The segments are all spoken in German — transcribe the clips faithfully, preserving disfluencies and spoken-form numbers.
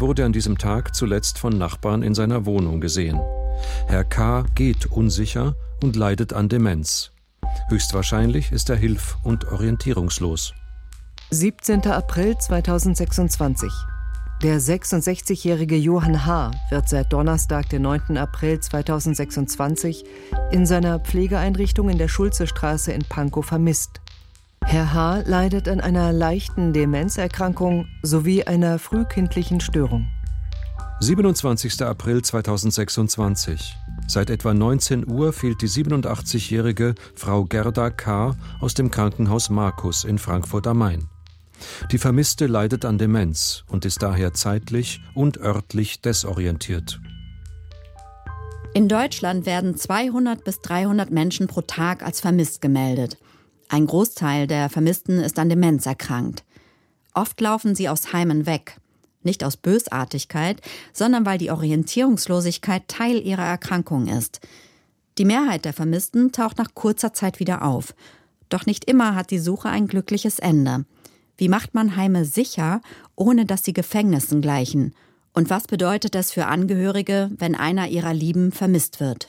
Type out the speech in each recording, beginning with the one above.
wurde an diesem Tag zuletzt von Nachbarn in seiner Wohnung gesehen. Herr K. geht unsicher und leidet an Demenz. Höchstwahrscheinlich ist er hilf- und orientierungslos. siebzehnter April zweitausendsechsundzwanzig. Der sechsundsechzigjährige Johann H. wird seit Donnerstag, den neunten April zweitausendsechsundzwanzig, in seiner Pflegeeinrichtung in der Schulzestraße in Pankow vermisst. Herr H. leidet an einer leichten Demenzerkrankung sowie einer frühkindlichen Störung. siebenundzwanzigster April zweitausendsechsundzwanzig. Seit etwa neunzehn Uhr fehlt die siebenundachtzig-jährige Frau Gerda K. aus dem Krankenhaus Markus in Frankfurt am Main. Die Vermisste leidet an Demenz und ist daher zeitlich und örtlich desorientiert. In Deutschland werden zweihundert bis dreihundert Menschen pro Tag als vermisst gemeldet. Ein Großteil der Vermissten ist an Demenz erkrankt. Oft laufen sie aus Heimen weg. Nicht aus Bösartigkeit, sondern weil die Orientierungslosigkeit Teil ihrer Erkrankung ist. Die Mehrheit der Vermissten taucht nach kurzer Zeit wieder auf. Doch nicht immer hat die Suche ein glückliches Ende. Wie macht man Heime sicher, ohne dass sie Gefängnissen gleichen? Und was bedeutet es für Angehörige, wenn einer ihrer Lieben vermisst wird?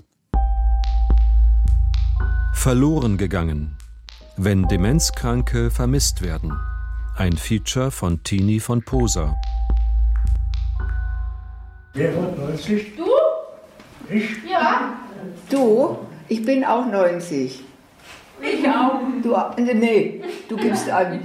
Verloren gegangen. Wenn Demenzkranke vermisst werden. Ein Feature von Tini von Poser. Wer wird neunzig? Du? Ich? Ja. Du? Ich bin auch neunzig. Ich auch. Du, nee, du gibst an.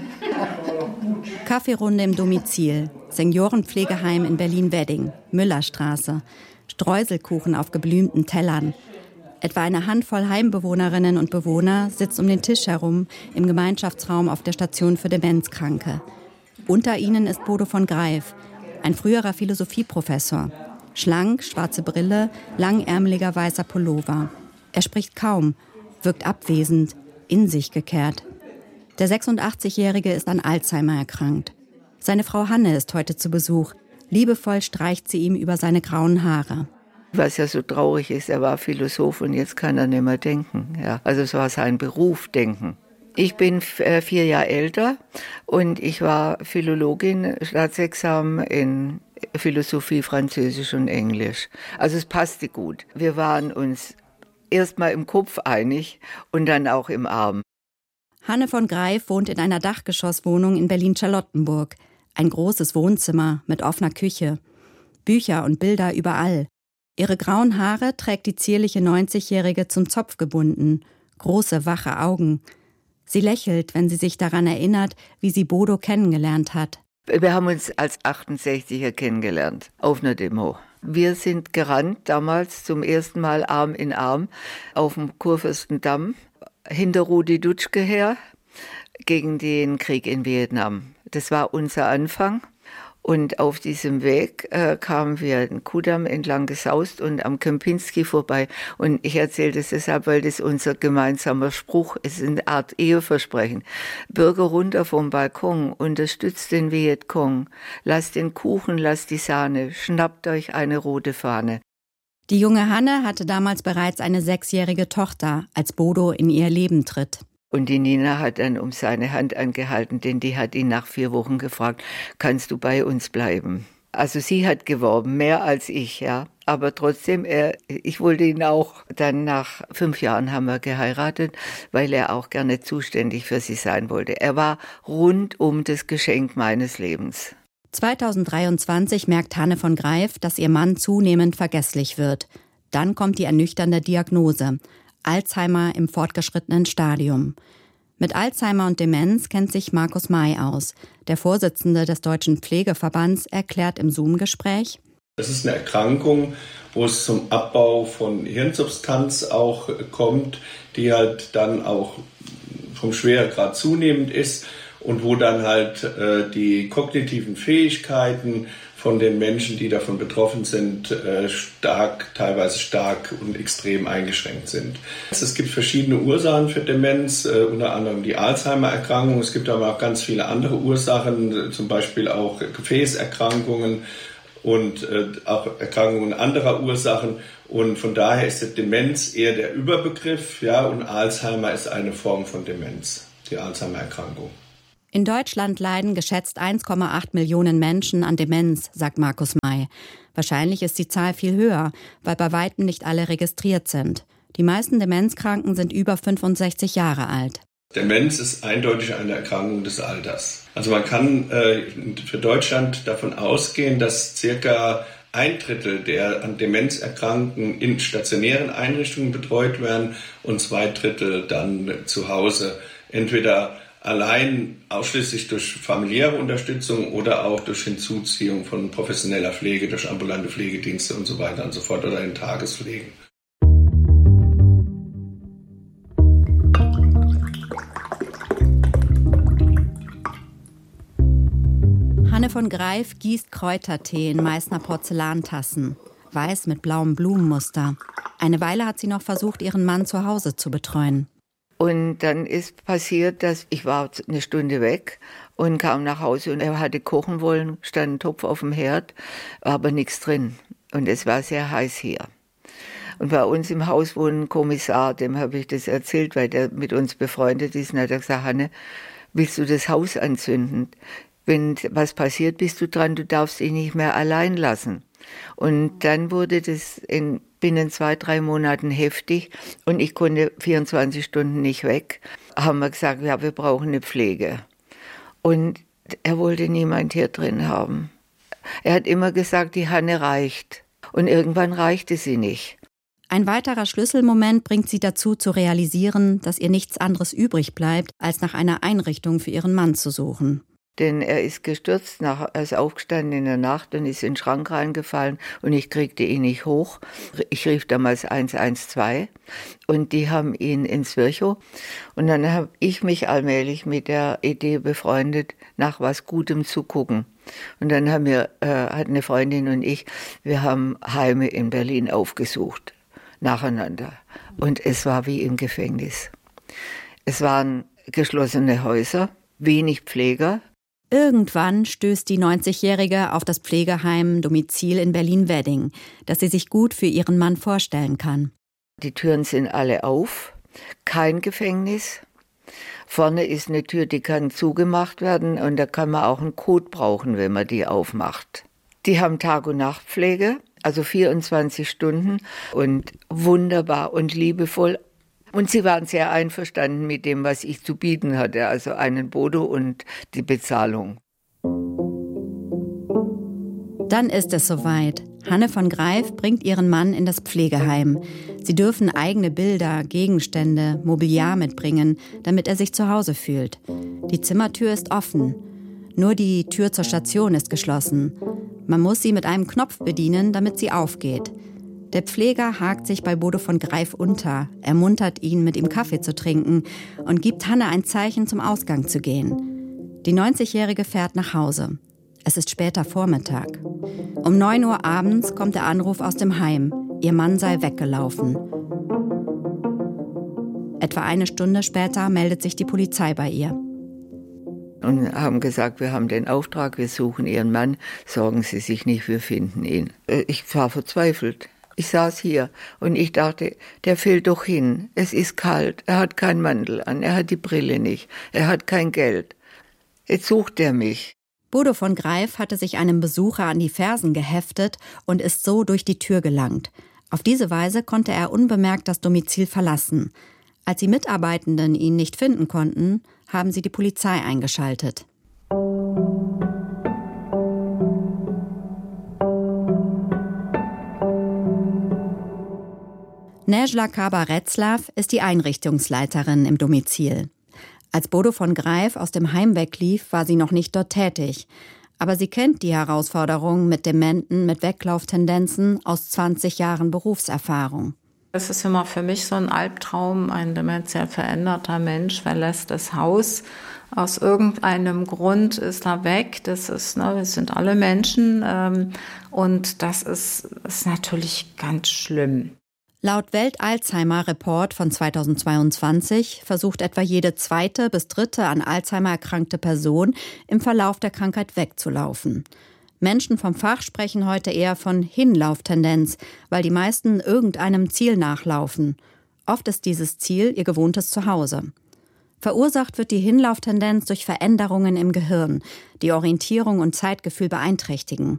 Kaffeerunde im Domizil, Seniorenpflegeheim in Berlin-Wedding, Müllerstraße, Streuselkuchen auf geblümten Tellern. Etwa eine Handvoll Heimbewohnerinnen und Bewohner sitzt um den Tisch herum im Gemeinschaftsraum auf der Station für Demenzkranke. Unter ihnen ist Bodo von Greif, ein früherer Philosophieprofessor. Schlank, schwarze Brille, langärmeliger weißer Pullover. Er spricht kaum, wirkt abwesend, in sich gekehrt. Der sechsundachtzigjährige ist an Alzheimer erkrankt. Seine Frau Hanne ist heute zu Besuch. Liebevoll streicht sie ihm über seine grauen Haare. Was ja so traurig ist, er war Philosoph und jetzt kann er nicht mehr denken. Ja, also es war sein Beruf, denken. Ich bin äh, vier Jahre älter und ich war Philologin, Staatsexamen in Philosophie, Französisch und Englisch. Also es passte gut. Wir waren uns erst mal im Kopf einig und dann auch im Arm. Hanne von Greif wohnt in einer Dachgeschosswohnung in Berlin-Charlottenburg. Ein großes Wohnzimmer mit offener Küche. Bücher und Bilder überall. Ihre grauen Haare trägt die zierliche neunzigjährige zum Zopf gebunden. Große, wache Augen. Sie lächelt, wenn sie sich daran erinnert, wie sie Bodo kennengelernt hat. Wir haben uns als achtundsechziger kennengelernt, auf einer Demo. Wir sind gerannt, damals zum ersten Mal Arm in Arm, auf dem Kurfürstendamm, hinter Rudi Dutschke her, gegen den Krieg in Vietnam. Das war unser Anfang. Und auf diesem Weg äh, kamen wir den Kudamm entlang gesaust und am Kempinski vorbei. Und ich erzähle das deshalb, weil das unser gemeinsamer Spruch ist, eine Art Eheversprechen. Bürger runter vom Balkon, unterstützt den Vietcong. Lasst den Kuchen, lasst die Sahne, schnappt euch eine rote Fahne. Die junge Hanne hatte damals bereits eine sechsjährige Tochter, als Bodo in ihr Leben tritt. Und die Nina hat dann um seine Hand angehalten, denn die hat ihn nach vier Wochen gefragt, kannst du bei uns bleiben? Also sie hat geworben, mehr als ich, ja. Aber trotzdem, er, ich wollte ihn auch. Dann nach fünf Jahren haben wir geheiratet, weil er auch gerne zuständig für sie sein wollte. Er war rundum das Geschenk meines Lebens. zweitausenddreiundzwanzig merkt Hanne von Greif, dass ihr Mann zunehmend vergesslich wird. Dann kommt die ernüchternde Diagnose. Alzheimer im fortgeschrittenen Stadium. Mit Alzheimer und Demenz kennt sich Markus May aus. Der Vorsitzende des Deutschen Pflegeverbands erklärt im Zoom-Gespräch: Es ist eine Erkrankung, wo es zum Abbau von Hirnsubstanz auch kommt, die halt dann auch vom Schweregrad zunehmend ist und wo dann halt äh, die kognitiven Fähigkeiten von den Menschen, die davon betroffen sind, stark, teilweise stark und extrem eingeschränkt sind. Es gibt verschiedene Ursachen für Demenz, unter anderem die Alzheimer-Erkrankung. Es gibt aber auch ganz viele andere Ursachen, zum Beispiel auch Gefäßerkrankungen und auch Erkrankungen anderer Ursachen. Und von daher ist die Demenz eher der Überbegriff, ja, und Alzheimer ist eine Form von Demenz, die Alzheimer-Erkrankung. In Deutschland leiden geschätzt eins Komma acht Millionen Menschen an Demenz, sagt Markus May. dabei. Wahrscheinlich ist die Zahl viel höher, weil bei weitem nicht alle registriert sind. Die meisten Demenzkranken sind über fünfundsechzig Jahre alt. Demenz ist eindeutig eine Erkrankung des Alters. Also man kann äh, für Deutschland davon ausgehen, dass circa ein Drittel der an Demenz Erkrankten in stationären Einrichtungen betreut werden und zwei Drittel dann zu Hause. Entweder allein ausschließlich durch familiäre Unterstützung oder auch durch Hinzuziehung von professioneller Pflege, durch ambulante Pflegedienste und so weiter und so fort oder in Tagespflegen. Hanne von Greif gießt Kräutertee in Meißner Porzellantassen, weiß mit blauem Blumenmuster. Eine Weile hat sie noch versucht, ihren Mann zu Hause zu betreuen. Und dann ist passiert, dass ich war eine Stunde weg und kam nach Hause und er hatte kochen wollen, stand ein Topf auf dem Herd, war aber nichts drin. Und es war sehr heiß hier. Und bei uns im Haus wohnt ein Kommissar, dem habe ich das erzählt, weil der mit uns befreundet ist. Und er hat gesagt, Hanne, willst du das Haus anzünden? Wenn was passiert, bist du dran, du darfst ihn nicht mehr allein lassen. Und dann wurde das in binnen zwei, drei Monaten heftig und ich konnte vierundzwanzig Stunden nicht weg. Haben wir gesagt, ja, wir brauchen eine Pflege. Und er wollte niemand hier drin haben. Er hat immer gesagt, die Hanne reicht. Und irgendwann reichte sie nicht. Ein weiterer Schlüsselmoment bringt sie dazu zu realisieren, dass ihr nichts anderes übrig bleibt, als nach einer Einrichtung für ihren Mann zu suchen. Denn er ist gestürzt, nach, er ist aufgestanden in der Nacht und ist in den Schrank reingefallen und ich kriegte ihn nicht hoch. Ich rief damals eins eins zwei und die haben ihn ins Virchow. Und dann habe ich mich allmählich mit der Idee befreundet, nach was Gutem zu gucken. Und dann haben wir, äh, hat eine Freundin und ich, wir haben Heime in Berlin aufgesucht, nacheinander. Und es war wie im Gefängnis. Es waren geschlossene Häuser, wenig Pfleger. Irgendwann stößt die neunzigjährige auf das Pflegeheim Domizil in Berlin-Wedding, das sie sich gut für ihren Mann vorstellen kann. Die Türen sind alle auf, kein Gefängnis. Vorne ist eine Tür, die kann zugemacht werden und da kann man auch einen Code brauchen, wenn man die aufmacht. Die haben Tag- und Nachtpflege, also vierundzwanzig Stunden und wunderbar und liebevoll. Und sie waren sehr einverstanden mit dem, was ich zu bieten hatte, also einen Bodo und die Bezahlung. Dann ist es soweit. Hanne von Greif bringt ihren Mann in das Pflegeheim. Sie dürfen eigene Bilder, Gegenstände, Mobiliar mitbringen, damit er sich zu Hause fühlt. Die Zimmertür ist offen. Nur die Tür zur Station ist geschlossen. Man muss sie mit einem Knopf bedienen, damit sie aufgeht. Der Pfleger hakt sich bei Bodo von Greif unter, ermuntert ihn, mit ihm Kaffee zu trinken und gibt Hanne ein Zeichen, zum Ausgang zu gehen. Die neunzigjährige fährt nach Hause. Es ist später Vormittag. Um neun Uhr abends kommt der Anruf aus dem Heim. Ihr Mann sei weggelaufen. Etwa eine Stunde später meldet sich die Polizei bei ihr. Und haben gesagt, wir haben den Auftrag, wir suchen Ihren Mann, sorgen Sie sich nicht, wir finden ihn. Ich war verzweifelt. Ich saß hier und ich dachte, der fällt doch hin. Es ist kalt, er hat keinen Mantel an, er hat die Brille nicht, er hat kein Geld. Jetzt sucht er mich. Bodo von Greif hatte sich einem Besucher an die Fersen geheftet und ist so durch die Tür gelangt. Auf diese Weise konnte er unbemerkt das Domizil verlassen. Als die Mitarbeitenden ihn nicht finden konnten, haben sie die Polizei eingeschaltet. Nejla Kaba-Retzlaff ist die Einrichtungsleiterin im Domizil. Als Bodo von Greif aus dem Heim weglief, war sie noch nicht dort tätig. Aber sie kennt die Herausforderung mit Dementen mit Weglauftendenzen aus zwanzig Jahren Berufserfahrung. Es ist immer für mich so ein Albtraum, ein dementiell veränderter Mensch verlässt das Haus. Aus irgendeinem Grund ist er weg. Das ist, ne, wir sind alle Menschen ähm, und das ist, ist natürlich ganz schlimm. Laut Welt-Alzheimer-Report von zweitausendzweiundzwanzig versucht etwa jede zweite bis dritte an Alzheimer erkrankte Person im Verlauf der Krankheit wegzulaufen. Menschen vom Fach sprechen heute eher von Hinlauftendenz, weil die meisten irgendeinem Ziel nachlaufen. Oft ist dieses Ziel ihr gewohntes Zuhause. Verursacht wird die Hinlauftendenz durch Veränderungen im Gehirn, die Orientierung und Zeitgefühl beeinträchtigen.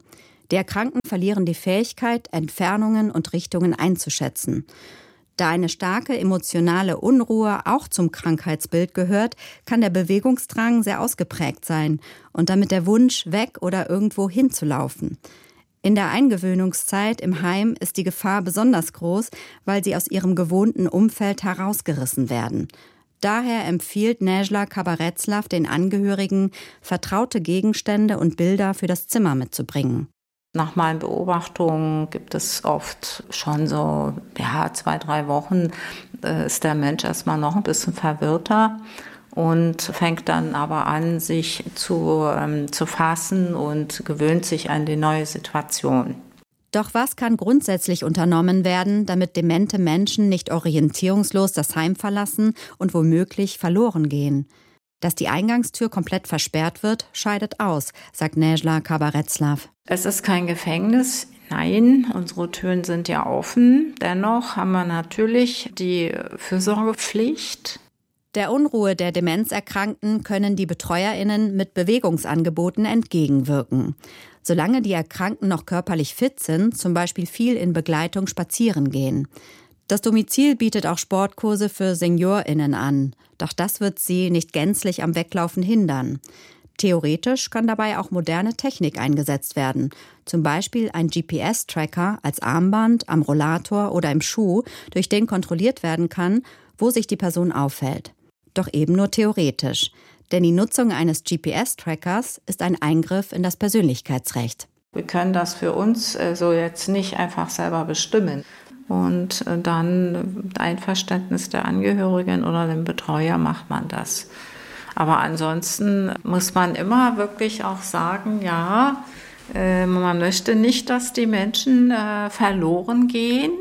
Die Erkrankten verlieren die Fähigkeit, Entfernungen und Richtungen einzuschätzen. Da eine starke emotionale Unruhe auch zum Krankheitsbild gehört, kann der Bewegungsdrang sehr ausgeprägt sein und damit der Wunsch, weg oder irgendwo hinzulaufen. In der Eingewöhnungszeit im Heim ist die Gefahr besonders groß, weil sie aus ihrem gewohnten Umfeld herausgerissen werden. Daher empfiehlt Nejla Kabaretslav den Angehörigen, vertraute Gegenstände und Bilder für das Zimmer mitzubringen. Nach meinen Beobachtungen gibt es oft schon so, ja, zwei, drei Wochen äh, ist der Mensch erstmal noch ein bisschen verwirrter und fängt dann aber an, sich zu, ähm, zu fassen und gewöhnt sich an die neue Situation. Doch was kann grundsätzlich unternommen werden, damit demente Menschen nicht orientierungslos das Heim verlassen und womöglich verloren gehen? Dass die Eingangstür komplett versperrt wird, scheidet aus, sagt Nejla Kabaretslav. Es ist kein Gefängnis. Nein, unsere Türen sind ja offen. Dennoch haben wir natürlich die Fürsorgepflicht. Der Unruhe der Demenzerkrankten können die BetreuerInnen mit Bewegungsangeboten entgegenwirken. Solange die Erkrankten noch körperlich fit sind, zum Beispiel viel in Begleitung spazieren gehen. Das Domizil bietet auch Sportkurse für SeniorInnen an. Doch das wird sie nicht gänzlich am Weglaufen hindern. Theoretisch kann dabei auch moderne Technik eingesetzt werden. Zum Beispiel ein G P S-Tracker als Armband, am Rollator oder im Schuh, durch den kontrolliert werden kann, wo sich die Person aufhält. Doch eben nur theoretisch. Denn die Nutzung eines G P S-Trackers ist ein Eingriff in das Persönlichkeitsrecht. Wir können das für uns so jetzt nicht einfach selber bestimmen. Und dann Einverständnis der Angehörigen oder dem Betreuer macht man das. Aber ansonsten muss man immer wirklich auch sagen, ja, äh, man möchte nicht, dass die Menschen äh, verloren gehen,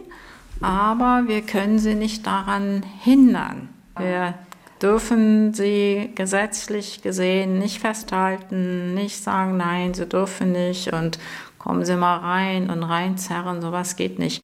aber wir können sie nicht daran hindern. Wir dürfen sie gesetzlich gesehen nicht festhalten, nicht sagen, nein, sie dürfen nicht und kommen Sie mal rein und reinzerren, sowas geht nicht.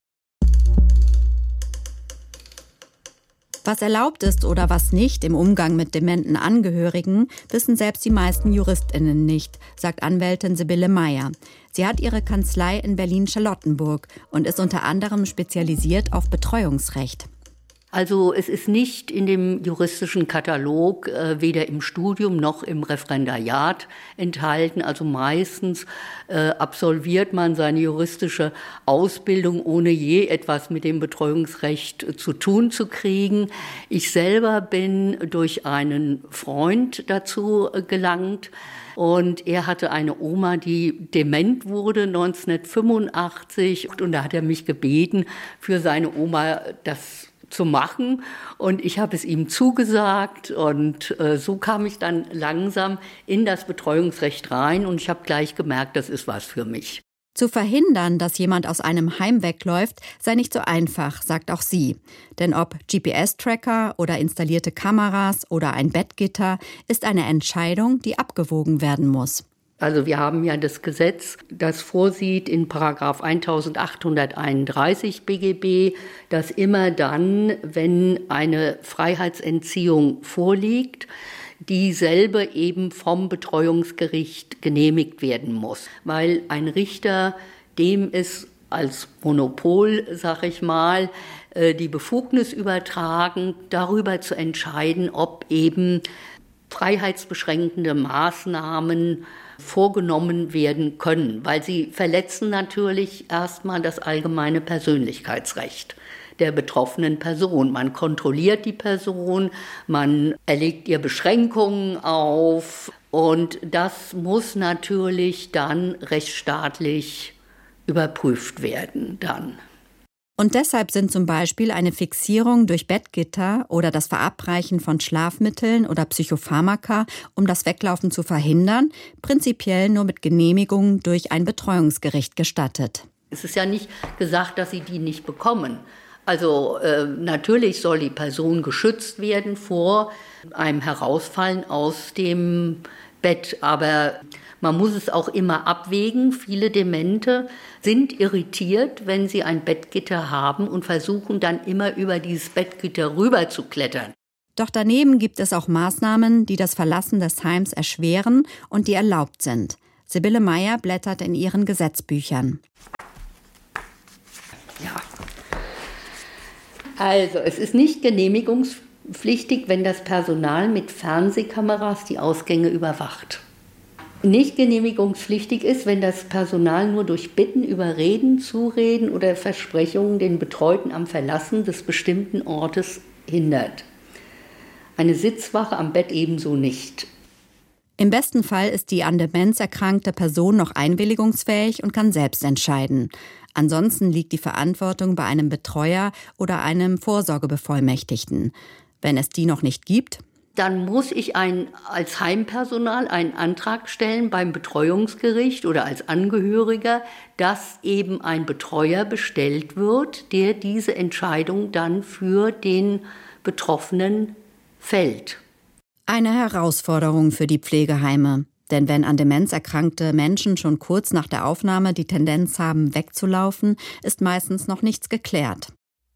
Was erlaubt ist oder was nicht im Umgang mit dementen Angehörigen, wissen selbst die meisten JuristInnen nicht, sagt Anwältin Sibylle Meyer. Sie hat ihre Kanzlei in Berlin-Charlottenburg und ist unter anderem spezialisiert auf Betreuungsrecht. Also es ist nicht in dem juristischen Katalog, äh, weder im Studium noch im Referendariat enthalten. Also meistens äh, absolviert man seine juristische Ausbildung, ohne je etwas mit dem Betreuungsrecht zu tun zu kriegen. Ich selber bin durch einen Freund dazu gelangt. Und er hatte eine Oma, die dement wurde neunzehnhundertfünfundachtzig. Und da hat er mich gebeten, für seine Oma das zu machen. Und ich habe es ihm zugesagt. Und äh, so kam ich dann langsam in das Betreuungsrecht rein. Und ich habe gleich gemerkt, das ist was für mich. Zu verhindern, dass jemand aus einem Heim wegläuft, sei nicht so einfach, sagt auch sie. Denn ob G P S-Tracker oder installierte Kameras oder ein Bettgitter, ist eine Entscheidung, die abgewogen werden muss. Also wir haben ja das Gesetz, das vorsieht in Paragraph eintausendachthunderteinunddreißig B G B, dass immer dann, wenn eine Freiheitsentziehung vorliegt, dieselbe eben vom Betreuungsgericht genehmigt werden muss. Weil ein Richter, dem ist als Monopol, sag ich mal, die Befugnis übertragen, darüber zu entscheiden, ob eben freiheitsbeschränkende Maßnahmen vorgenommen werden können, weil sie verletzen natürlich erstmal das allgemeine Persönlichkeitsrecht der betroffenen Person. Man kontrolliert die Person, man erlegt ihr Beschränkungen auf und das muss natürlich dann rechtsstaatlich überprüft werden dann. Und deshalb sind zum Beispiel eine Fixierung durch Bettgitter oder das Verabreichen von Schlafmitteln oder Psychopharmaka, um das Weglaufen zu verhindern, prinzipiell nur mit Genehmigung durch ein Betreuungsgericht gestattet. Es ist ja nicht gesagt, dass sie die nicht bekommen. Also äh, natürlich soll die Person geschützt werden vor einem Herausfallen aus dem Bett, aber man muss es auch immer abwägen. Viele Demente sind irritiert, wenn sie ein Bettgitter haben und versuchen dann immer über dieses Bettgitter rüber zu klettern. Doch daneben gibt es auch Maßnahmen, die das Verlassen des Heims erschweren und die erlaubt sind. Sibylle Meyer blättert in ihren Gesetzbüchern. Ja. Also, es ist nicht genehmigungspflichtig, wenn das Personal mit Fernsehkameras die Ausgänge überwacht. Nicht genehmigungspflichtig ist, wenn das Personal nur durch Bitten, Überreden, Zureden oder Versprechungen den Betreuten am Verlassen des bestimmten Ortes hindert. Eine Sitzwache am Bett ebenso nicht. Im besten Fall ist die an Demenz erkrankte Person noch einwilligungsfähig und kann selbst entscheiden. Ansonsten liegt die Verantwortung bei einem Betreuer oder einem Vorsorgebevollmächtigten. Wenn es die noch nicht gibt, dann muss ich ein, als Heimpersonal einen Antrag stellen beim Betreuungsgericht oder als Angehöriger, dass eben ein Betreuer bestellt wird, der diese Entscheidung dann für den Betroffenen fällt. Eine Herausforderung für die Pflegeheime. Denn wenn an Demenz erkrankte Menschen schon kurz nach der Aufnahme die Tendenz haben, wegzulaufen, ist meistens noch nichts geklärt.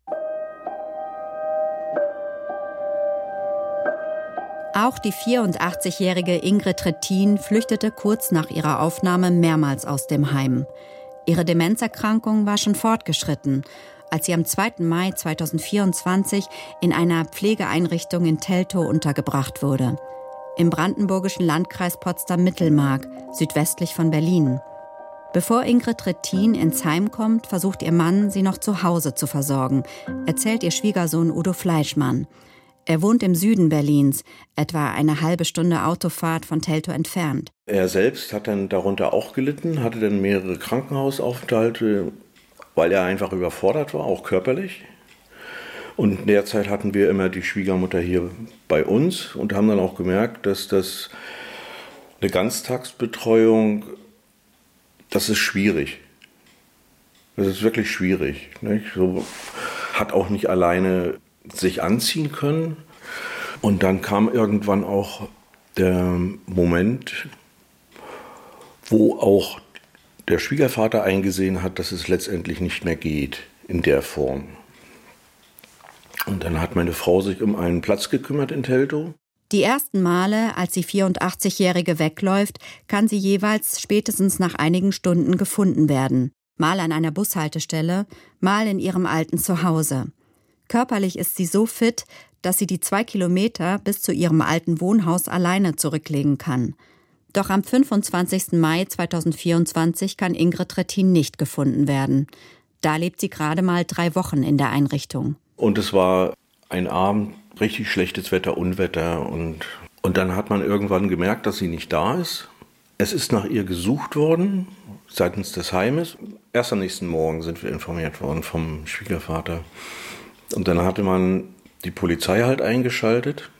Auch die vierundachtzigjährige Ingrid Trittin flüchtete kurz nach ihrer Aufnahme mehrmals aus dem Heim. Ihre Demenzerkrankung war schon fortgeschritten, als sie am zweiten Mai zweitausendvierundzwanzig in einer Pflegeeinrichtung in Teltow untergebracht wurde. Im brandenburgischen Landkreis Potsdam-Mittelmark, südwestlich von Berlin. Bevor Ingrid Trittin ins Heim kommt, versucht ihr Mann, sie noch zu Hause zu versorgen, erzählt ihr Schwiegersohn Udo Fleischmann. Er wohnt im Süden Berlins, etwa eine halbe Stunde Autofahrt von Teltow entfernt. Er selbst hat dann darunter auch gelitten, hatte dann mehrere Krankenhausaufenthalte, weil er einfach überfordert war, auch körperlich. Und in der Zeit hatten wir immer die Schwiegermutter hier bei uns und haben dann auch gemerkt, dass das eine Ganztagsbetreuung, das ist schwierig. Das ist wirklich schwierig. Nicht? So hat auch nicht alleine sich anziehen können. Und dann kam irgendwann auch der Moment, wo auch der Schwiegervater eingesehen hat, dass es letztendlich nicht mehr geht in der Form. Und dann hat meine Frau sich um einen Platz gekümmert in Teltow. Die ersten Male, als die vierundachtzigjährige wegläuft, kann sie jeweils spätestens nach einigen Stunden gefunden werden. Mal an einer Bushaltestelle, mal in ihrem alten Zuhause. Körperlich ist sie so fit, dass sie die zwei Kilometer bis zu ihrem alten Wohnhaus alleine zurücklegen kann. Doch am fünfundzwanzigsten Mai zweitausendvierundzwanzig kann Ingrid Trittin nicht gefunden werden. Da lebt sie gerade mal drei Wochen in der Einrichtung. Und es war ein Abend, richtig schlechtes Wetter, Unwetter. Und, und dann hat man irgendwann gemerkt, dass sie nicht da ist. Es ist nach ihr gesucht worden, seitens des Heimes. Erst am nächsten Morgen sind wir informiert worden vom Schwiegervater. Und dann hatte man die Polizei halt eingeschaltet.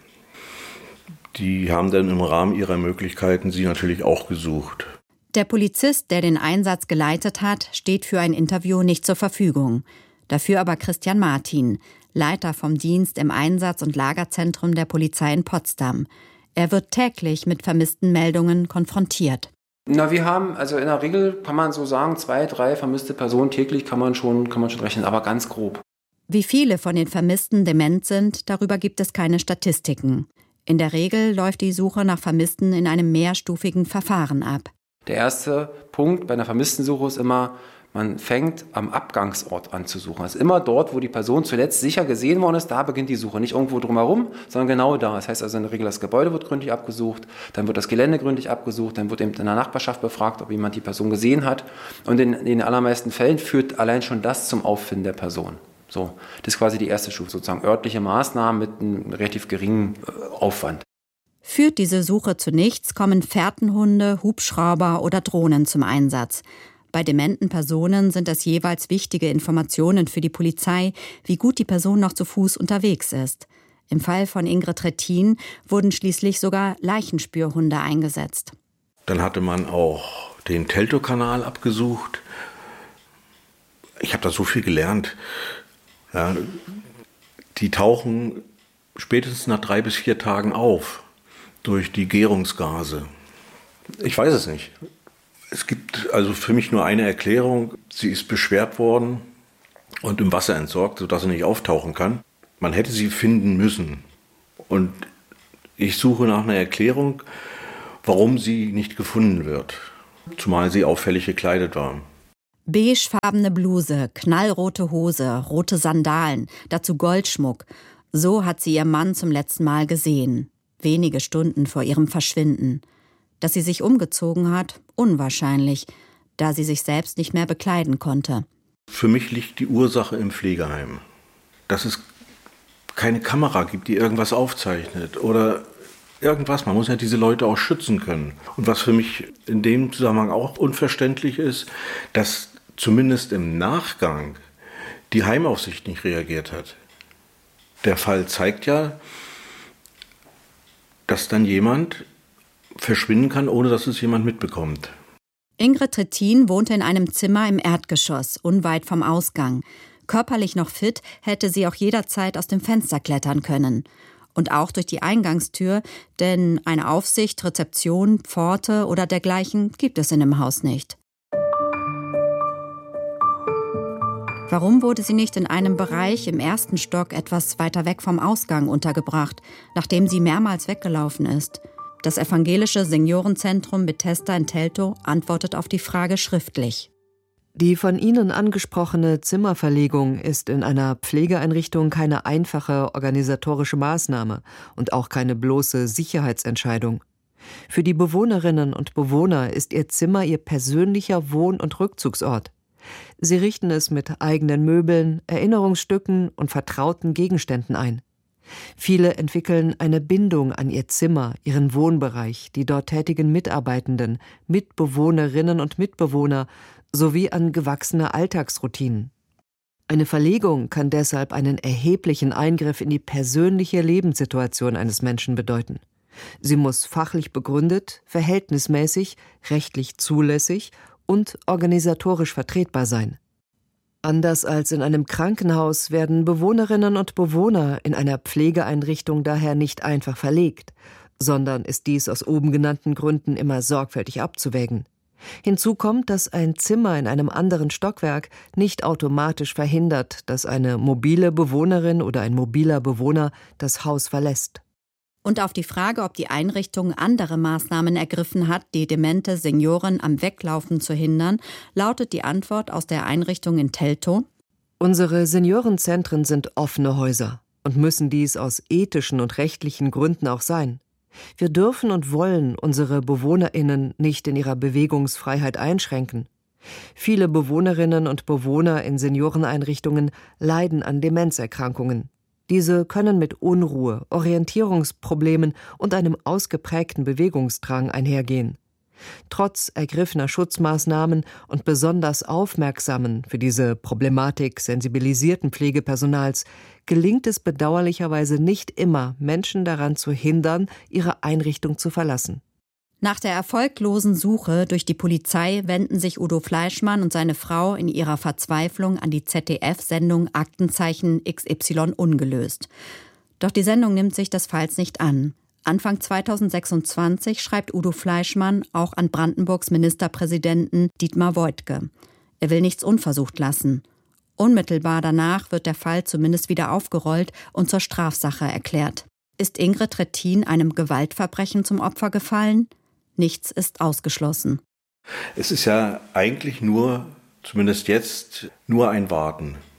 Die haben dann im Rahmen ihrer Möglichkeiten sie natürlich auch gesucht. Der Polizist, der den Einsatz geleitet hat, steht für ein Interview nicht zur Verfügung. Dafür aber Christian Martin, Leiter vom Dienst im Einsatz- und Lagerzentrum der Polizei in Potsdam. Er wird täglich mit vermissten Meldungen konfrontiert. Na, wir haben, also in der Regel kann man so sagen, zwei, drei vermisste Personen täglich kann man schon, kann man schon rechnen, aber ganz grob. Wie viele von den Vermissten dement sind, darüber gibt es keine Statistiken. In der Regel läuft die Suche nach Vermissten in einem mehrstufigen Verfahren ab. Der erste Punkt bei einer Vermisstensuche ist immer, man fängt am Abgangsort an zu suchen. Also immer dort, wo die Person zuletzt sicher gesehen worden ist, da beginnt die Suche. Nicht irgendwo drumherum, sondern genau da. Das heißt also in der Regel, das Gebäude wird gründlich abgesucht, dann wird das Gelände gründlich abgesucht, dann wird eben in der Nachbarschaft befragt, ob jemand die Person gesehen hat. Und in, in den allermeisten Fällen führt allein schon das zum Auffinden der Person. So, das ist quasi die erste Stufe, sozusagen örtliche Maßnahmen mit einem relativ geringen Aufwand. Führt diese Suche zu nichts, kommen Fährtenhunde, Hubschrauber oder Drohnen zum Einsatz. Bei dementen Personen sind das jeweils wichtige Informationen für die Polizei, wie gut die Person noch zu Fuß unterwegs ist. Im Fall von Ingrid Trittin wurden schließlich sogar Leichenspürhunde eingesetzt. Dann hatte man auch den Teltow-Kanal abgesucht. Ich habe da so viel gelernt. Ja, die tauchen spätestens nach drei bis vier Tagen auf durch die Gärungsgase. Ich weiß es nicht. Es gibt also für mich nur eine Erklärung. Sie ist beschwert worden und im Wasser entsorgt, sodass sie nicht auftauchen kann. Man hätte sie finden müssen. Und ich suche nach einer Erklärung, warum sie nicht gefunden wird. Zumal sie auffällig gekleidet war. Beigefarbene Bluse, knallrote Hose, rote Sandalen, dazu Goldschmuck. So hat sie ihr Mann zum letzten Mal gesehen, wenige Stunden vor ihrem Verschwinden. Dass sie sich umgezogen hat, unwahrscheinlich, da sie sich selbst nicht mehr bekleiden konnte. Für mich liegt die Ursache im Pflegeheim. Dass es keine Kamera gibt, die irgendwas aufzeichnet oder irgendwas. Man muss ja diese Leute auch schützen können. Und was für mich in dem Zusammenhang auch unverständlich ist, dass zumindest im Nachgang die Heimaufsicht nicht reagiert hat. Der Fall zeigt ja, dass dann jemand verschwinden kann, ohne dass es jemand mitbekommt. Ingrid Trittin wohnte in einem Zimmer im Erdgeschoss, unweit vom Ausgang. Körperlich noch fit, hätte sie auch jederzeit aus dem Fenster klettern können. Und auch durch die Eingangstür, denn eine Aufsicht, Rezeption, Pforte oder dergleichen gibt es in dem Haus nicht. Warum wurde sie nicht in einem Bereich im ersten Stock etwas weiter weg vom Ausgang untergebracht, nachdem sie mehrmals weggelaufen ist? Das evangelische Seniorenzentrum Bethesda in Teltow antwortet auf die Frage schriftlich. Die von Ihnen angesprochene Zimmerverlegung ist in einer Pflegeeinrichtung keine einfache organisatorische Maßnahme und auch keine bloße Sicherheitsentscheidung. Für die Bewohnerinnen und Bewohner ist ihr Zimmer ihr persönlicher Wohn- und Rückzugsort. Sie richten es mit eigenen Möbeln, Erinnerungsstücken und vertrauten Gegenständen ein. Viele entwickeln eine Bindung an ihr Zimmer, ihren Wohnbereich, die dort tätigen Mitarbeitenden, Mitbewohnerinnen und Mitbewohner sowie an gewachsene Alltagsroutinen. Eine Verlegung kann deshalb einen erheblichen Eingriff in die persönliche Lebenssituation eines Menschen bedeuten. Sie muss fachlich begründet, verhältnismäßig, rechtlich zulässig und organisatorisch vertretbar sein. Anders als in einem Krankenhaus werden Bewohnerinnen und Bewohner in einer Pflegeeinrichtung daher nicht einfach verlegt, sondern ist dies aus oben genannten Gründen immer sorgfältig abzuwägen. Hinzu kommt, dass ein Zimmer in einem anderen Stockwerk nicht automatisch verhindert, dass eine mobile Bewohnerin oder ein mobiler Bewohner das Haus verlässt. Und auf die Frage, ob die Einrichtung andere Maßnahmen ergriffen hat, die demente Senioren am Weglaufen zu hindern, lautet die Antwort aus der Einrichtung in Teltow: Unsere Seniorenzentren sind offene Häuser und müssen dies aus ethischen und rechtlichen Gründen auch sein. Wir dürfen und wollen unsere BewohnerInnen nicht in ihrer Bewegungsfreiheit einschränken. Viele Bewohnerinnen und Bewohner in Senioreneinrichtungen leiden an Demenzerkrankungen. Diese können mit Unruhe, Orientierungsproblemen und einem ausgeprägten Bewegungsdrang einhergehen. Trotz ergriffener Schutzmaßnahmen und besonders aufmerksamen, für diese Problematik sensibilisierten Pflegepersonals gelingt es bedauerlicherweise nicht immer, Menschen daran zu hindern, ihre Einrichtung zu verlassen. Nach der erfolglosen Suche durch die Polizei wenden sich Udo Fleischmann und seine Frau in ihrer Verzweiflung an die Z D F-Sendung Aktenzeichen X Y ungelöst. Doch die Sendung nimmt sich des Falls nicht an. Anfang zweitausendsechsundzwanzig schreibt Udo Fleischmann auch an Brandenburgs Ministerpräsidenten Dietmar Woidke. Er will nichts unversucht lassen. Unmittelbar danach wird der Fall zumindest wieder aufgerollt und zur Strafsache erklärt. Ist Ingrid Trittin einem Gewaltverbrechen zum Opfer gefallen? Nichts ist ausgeschlossen. Es ist ja eigentlich nur, zumindest jetzt, nur ein Warten.